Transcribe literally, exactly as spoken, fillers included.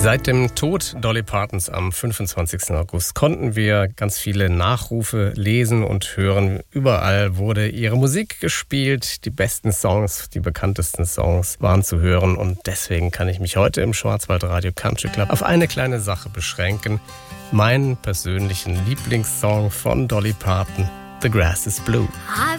Seit dem Tod Dolly Partons am fünfundzwanzigsten August konnten wir ganz viele Nachrufe lesen und hören. Überall wurde ihre Musik gespielt. Die besten Songs, die bekanntesten Songs waren zu hören. Und deswegen kann ich mich heute im Schwarzwaldradio Country Club auf eine kleine Sache beschränken. Meinen persönlichen Lieblingssong von Dolly Parton, The Grass is Blue. I